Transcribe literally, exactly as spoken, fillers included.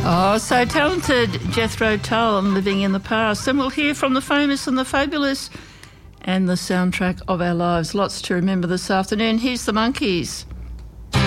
Oh, so talented Jethro Tull on Living in the Past. And we'll hear from the famous and the fabulous and the soundtrack of our lives. Lots to remember this afternoon. Here's the Monkees.